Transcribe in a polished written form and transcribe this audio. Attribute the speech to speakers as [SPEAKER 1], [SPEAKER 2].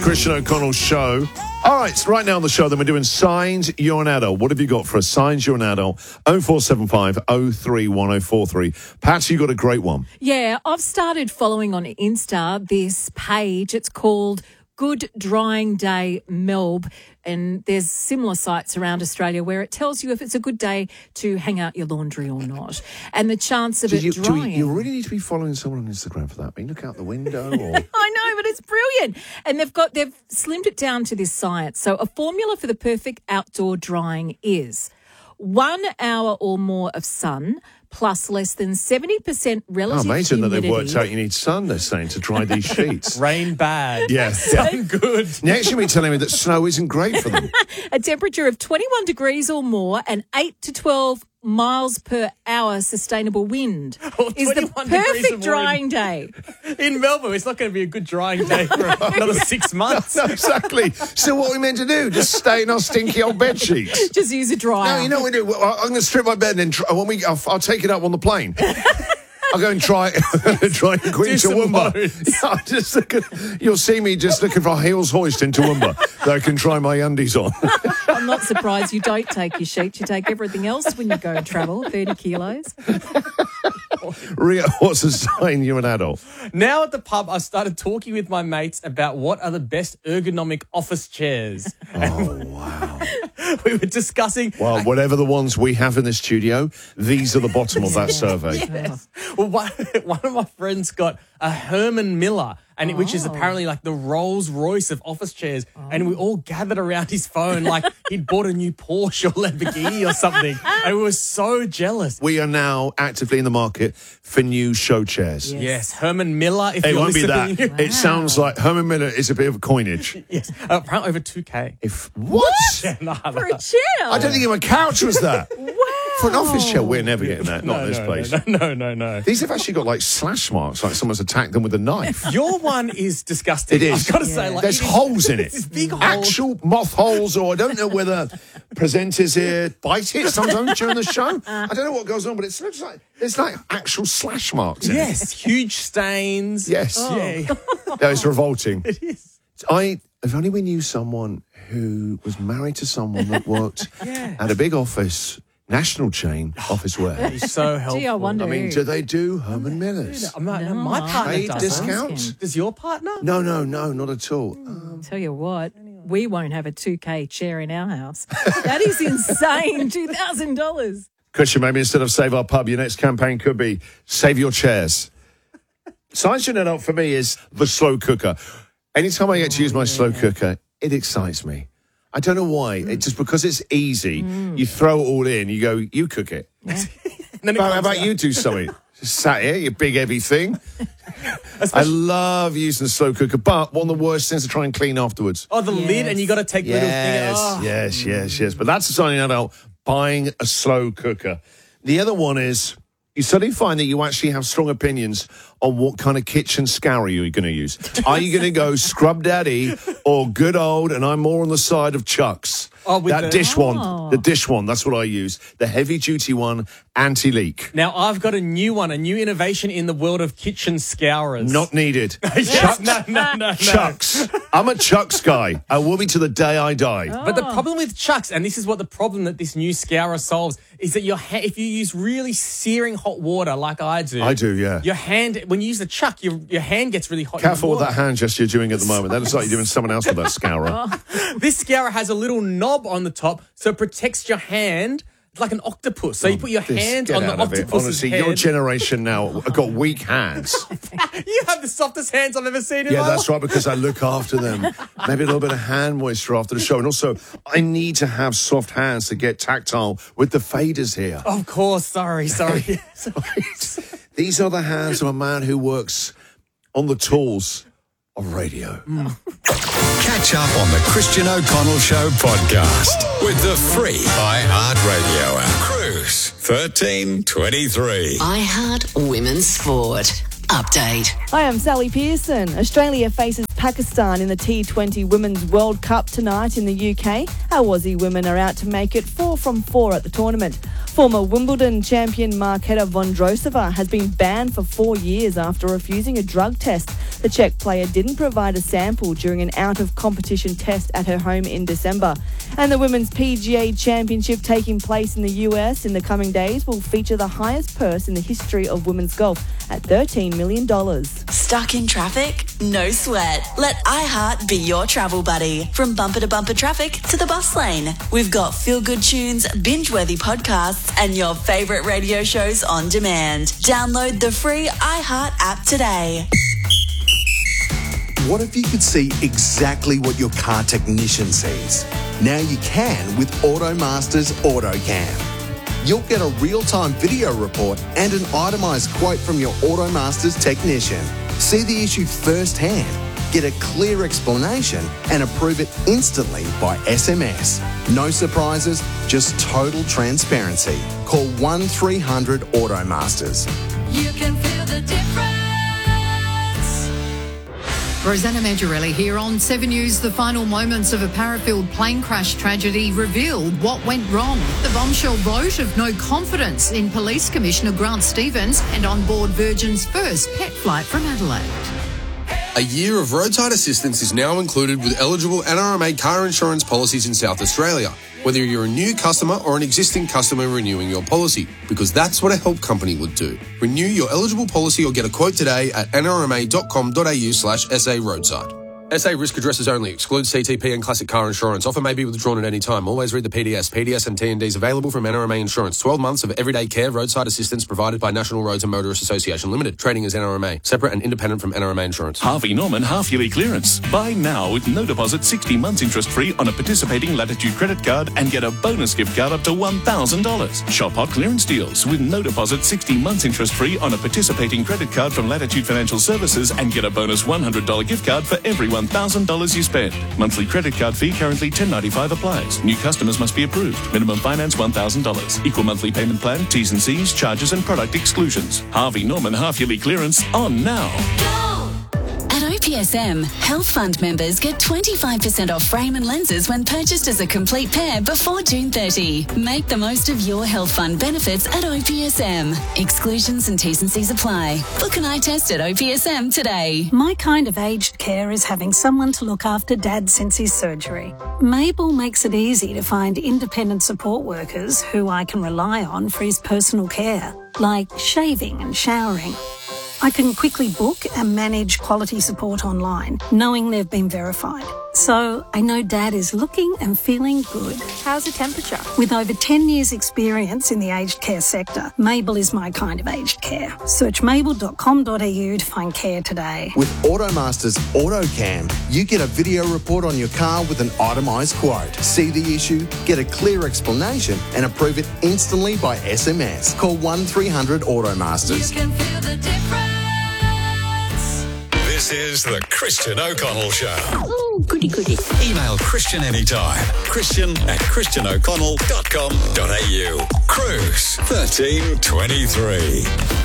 [SPEAKER 1] Christian O'Connell Show. All right, so right now on the show, then we're doing Signs You're an Adult. What have you got for us? Signs You're an Adult. 0475 031043. Pat, you got a great one.
[SPEAKER 2] Yeah, I've started following on Insta this page. It's called Good Drying Day Melb, and there's similar sites around Australia where it tells you if it's a good day to hang out your laundry or not, and the chance of it drying.
[SPEAKER 1] You really need to be following someone on Instagram for that. I mean, look out the window. Or...
[SPEAKER 2] I know, but it's brilliant. And they've slimmed it down to this science. So a formula for the perfect outdoor drying is 1 hour or more of sun plus less than 70% relative
[SPEAKER 1] amazing
[SPEAKER 2] humidity.
[SPEAKER 1] that they've worked out you need sun, they're saying, to dry these sheets.
[SPEAKER 3] Rain bad.
[SPEAKER 1] Yes.
[SPEAKER 3] Sun good.
[SPEAKER 1] Next you'll be telling me that snow isn't great for them.
[SPEAKER 2] A temperature of 21 degrees or more and 8 to 12 miles per hour sustainable wind is the
[SPEAKER 3] 21 degrees or
[SPEAKER 2] perfect
[SPEAKER 3] more
[SPEAKER 2] drying day.
[SPEAKER 3] In Melbourne, it's not going to be a good drying day for another 6 months.
[SPEAKER 1] No, exactly. So what are we meant to do? Just stay in our stinky old bed sheets?
[SPEAKER 2] Just use a dryer.
[SPEAKER 1] No, you know what we do? I'm going to strip my bed and then I'll take it up on the plane. I'll go and try Queen Toowoomba. You'll see me just looking for a heels hoist in Toowoomba that I can try my undies on.
[SPEAKER 2] I'm not surprised you don't take your sheets. You take everything else when you go and travel, 30 kilos.
[SPEAKER 1] Ria, what's a sign you're an adult?
[SPEAKER 3] Now at the pub, I started talking with my mates about what are the best ergonomic office chairs.
[SPEAKER 1] Oh, wow.
[SPEAKER 3] We were discussing...
[SPEAKER 1] Well, whatever the ones we have in the studio, these are the bottom of that survey.
[SPEAKER 3] Yes. Well, one of my friends got a Herman Miller, which is apparently like the Rolls Royce of office chairs. And we all gathered around his phone like he'd bought a new Porsche or Lamborghini or something. And we were so jealous.
[SPEAKER 1] We are now actively in the market for new show chairs.
[SPEAKER 3] Yes, Herman Miller. If
[SPEAKER 1] It
[SPEAKER 3] you're
[SPEAKER 1] won't be
[SPEAKER 3] listening.
[SPEAKER 1] that. It sounds like Herman Miller is a bit of coinage.
[SPEAKER 3] Yes, apparently over 2K.
[SPEAKER 1] What?
[SPEAKER 2] For a chair?
[SPEAKER 1] I don't think even a couch was that.
[SPEAKER 2] Wow.
[SPEAKER 1] For an office chair, we're never getting that. Not in this place.
[SPEAKER 3] No.
[SPEAKER 1] These have actually got like slash marks, like someone's attacked them with a knife.
[SPEAKER 3] Your one is disgusting.
[SPEAKER 1] It is.
[SPEAKER 3] I've got to say, like,
[SPEAKER 1] there's holes in it.
[SPEAKER 3] There's big holes.
[SPEAKER 1] Actual moth holes, or I don't know whether presenters here bite it sometimes during the show. I don't know what goes on, but it looks like there's like actual slash marks in it.
[SPEAKER 3] Yes, huge stains.
[SPEAKER 1] Yes.
[SPEAKER 3] Yeah.
[SPEAKER 1] No, it's revolting.
[SPEAKER 3] It is.
[SPEAKER 1] If only we knew someone who was married to someone that worked at a big office, national chain office wear.
[SPEAKER 3] He's so helpful.
[SPEAKER 2] Gee, I wonder.
[SPEAKER 1] I mean, do they do Herman Millers?
[SPEAKER 3] My partner
[SPEAKER 1] Paid
[SPEAKER 3] does.
[SPEAKER 1] discount?
[SPEAKER 3] Does your partner?
[SPEAKER 1] No, not at all.
[SPEAKER 2] Tell you what, we won't have a 2K chair in our house. That is insane. $2,000.
[SPEAKER 1] Christian, maybe instead of Save Our Pub, your next campaign could be Save Your Chairs. Science You're an Adult for me is the slow cooker. Anytime I get to use my slow cooker, it excites me. I don't know why. It's just because it's easy. You throw it all in. You go, you cook it. How about you do something? Just sat here, you big heavy thing. I love using the slow cooker, but one of the worst things to try and clean afterwards.
[SPEAKER 3] Oh, the lid, and you got to take little things.
[SPEAKER 1] Yes. But that's a sign you're an adult, buying a slow cooker. The other one is you suddenly find that you actually have strong opinions on what kind of kitchen scourer you're going to use. Are you going to go Scrub Daddy or good old, and I'm more on the side of Chuck's? That dish one. The dish one, that's what I use. The heavy-duty one, anti-leak.
[SPEAKER 3] Now, I've got a new innovation in the world of kitchen scourers.
[SPEAKER 1] Not needed.
[SPEAKER 3] Chuck's? No.
[SPEAKER 1] Chuck's. I'm a Chuck's guy. I will be to the day I die.
[SPEAKER 3] But the problem with Chuck's, and this is what the problem that this new scourer solves, is that if you use really searing hot water like I do.
[SPEAKER 1] I do, yeah.
[SPEAKER 3] Your hand, when you use the Chuck, your hand gets really hot.
[SPEAKER 1] Careful with that hand gesture you're doing at the moment. That looks like you're doing someone else with that scourer.
[SPEAKER 3] This scourer has a little knob on the top, so it protects your hand. Like an octopus. So you put your hand on the octopus's
[SPEAKER 1] Honestly,
[SPEAKER 3] head.
[SPEAKER 1] your generation now have got weak hands.
[SPEAKER 3] You have the softest hands I've ever seen in my life.
[SPEAKER 1] That's right, because I look after them. Maybe a little bit of hand moisture after the show. And also, I need to have soft hands to get tactile with the faders here.
[SPEAKER 3] Of course. Sorry.
[SPEAKER 1] These are the hands of a man who works on the tools of radio.
[SPEAKER 4] Catch up on the Christian O'Connell Show podcast with the free iHeartRadio app. Cruise 1323.
[SPEAKER 5] iHeart Women's Sport. Update.
[SPEAKER 6] Hi, I'm Sally Pearson. Australia faces Pakistan in the T20 Women's World Cup tonight in the UK. Our Aussie women are out to make it 4 from 4 at the tournament. Former Wimbledon champion Marketa Vondrousova has been banned for 4 years after refusing a drug test. The Czech player didn't provide a sample during an out-of-competition test at her home in December. And the Women's PGA Championship taking place in the US in the coming days will feature the highest purse in the history of women's golf at $13 million.
[SPEAKER 7] Stuck in traffic? No sweat. Let iHeart be your travel buddy. From bumper to bumper traffic to the bus lane. We've got feel-good tunes, binge-worthy podcasts, and your favourite radio shows on demand. Download the free iHeart app today.
[SPEAKER 8] What if you could see exactly what your car technician sees? Now you can with AutoMaster's AutoCam. You'll get a real-time video report and an itemised quote from your AutoMaster's technician. See the issue firsthand, get a clear explanation and approve it instantly by SMS. No surprises, just total transparency. Call 1300 AutoMasters.
[SPEAKER 5] You can feel the difference. Rosanna Mangiarelli here on 7 News. The final moments of a Parafield plane crash tragedy revealed what went wrong. The bombshell vote of no confidence in Police Commissioner Grant Stevens and on board Virgin's first pet flight from Adelaide.
[SPEAKER 9] A year of roadside assistance is now included with eligible NRMA car insurance policies in South Australia, whether you're a new customer or an existing customer renewing your policy, because that's what a help company would do. Renew your eligible policy or get a quote today at nrma.com.au/SA roadside. SA risk addresses only. Excludes CTP and classic car insurance. Offer may be withdrawn at any time. Always read the PDS. PDS and T&Ds available from NRMA Insurance. 12 months of everyday care roadside assistance provided by National Roads and Motorists Association Limited. Trading as NRMA. Separate and independent from NRMA Insurance.
[SPEAKER 10] Harvey Norman half-yearly clearance. Buy now with no deposit, 60 months interest-free on a participating Latitude credit card and get a bonus gift card up to $1,000. Shop hot clearance deals with no deposit, 60 months interest-free on a participating credit card from Latitude Financial Services and get a bonus $100 gift card for every $1,000 you spend. Monthly credit card fee currently $10.95 applies. New customers must be approved. Minimum finance $1,000. Equal monthly payment plan, T's and C's, charges and product exclusions. Harvey Norman half-yearly clearance on now.
[SPEAKER 11] At OPSM, Health Fund members get 25% off frame and lenses when purchased as a complete pair before June 30. Make the most of your Health Fund benefits at OPSM. Exclusions and T's and C's apply. Book an eye test at OPSM today.
[SPEAKER 12] My kind of aged care is having someone to look after Dad since his surgery. Mabel makes it easy to find independent support workers who I can rely on for his personal care, like shaving and showering. I can quickly book and manage quality support online, knowing they've been verified. So I know Dad is looking and feeling good.
[SPEAKER 6] How's the temperature?
[SPEAKER 12] With over 10 years' experience in the aged care sector, Mabel is my kind of aged care. Search mabel.com.au to find care today.
[SPEAKER 8] With AutoMaster's AutoCam, you get a video report on your car with an itemised quote. See the issue, get a clear explanation and approve it instantly by SMS. Call 1300 AutoMasters.
[SPEAKER 5] You can feel the difference.
[SPEAKER 4] This is the Christian O'Connell Show.
[SPEAKER 5] Oh, goody, goody.
[SPEAKER 4] Email Christian anytime. Christian@christianoconnell.com.au. Cruise 1323.